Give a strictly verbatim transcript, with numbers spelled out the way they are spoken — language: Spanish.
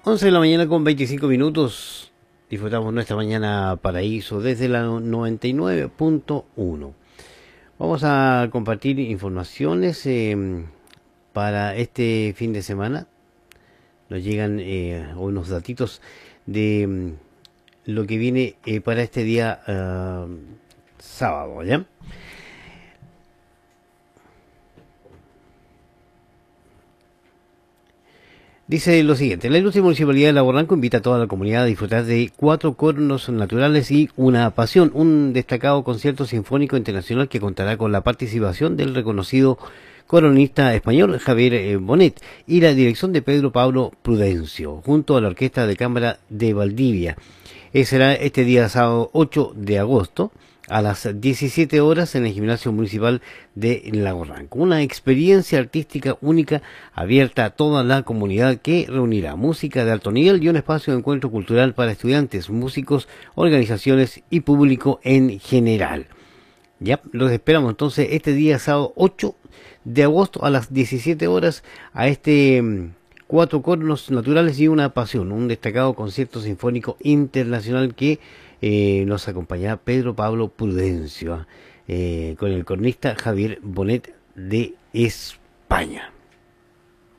once de la mañana con veinticinco minutos. Disfrutamos nuestra mañana paraíso desde la noventa y nueve punto uno. Vamos a compartir informaciones eh, para este fin de semana. Nos llegan eh, unos datitos de mm, lo que viene eh, para este día uh, sábado, ¿ya? Dice lo siguiente: la Ilustre Municipalidad de Lago Ranco invita a toda la comunidad a disfrutar de cuatro cornos naturales y una pasión, un destacado concierto sinfónico internacional que contará con la participación del reconocido coronista español Javier eh, Bonet y la dirección de Pedro Pablo Prudencio, junto a la Orquesta de Cámara de Valdivia. Eh, será este día sábado ocho de agosto a las diecisiete horas en el Gimnasio Municipal de Lago Ranco. Una experiencia artística única abierta a toda la comunidad que reunirá música de alto nivel y un espacio de encuentro cultural para estudiantes, músicos, organizaciones y público en general. Ya, los esperamos entonces este día sábado ocho de agosto a las diecisiete horas a este mm, cuatro cornos naturales y una pasión, un destacado concierto sinfónico internacional que eh, nos acompañará Pedro Pablo Prudencio, eh, con el cornista Javier Bonet de España.